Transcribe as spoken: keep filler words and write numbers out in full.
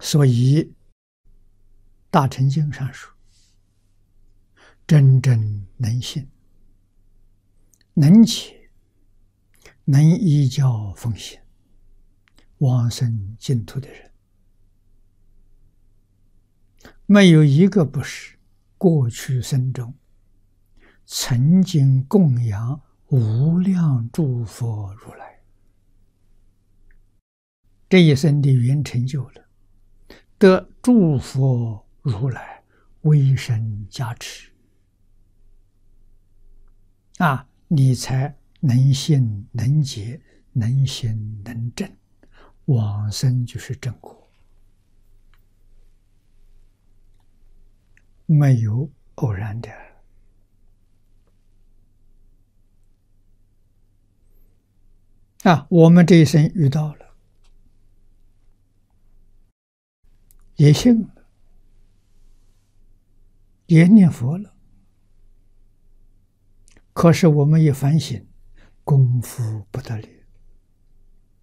所以大乘经上说：真正能信、能解、能依教奉行、往生净土的人，没有一个不是过去生中曾经供养无量诸佛如来，这一生的缘成就了，得诸佛如来威神加持啊，你才能信能解能行能证，往生就是正果，没有偶然的。啊，我们这一生遇到了，也信了，也念佛了，可是我们一反省，功夫不得力。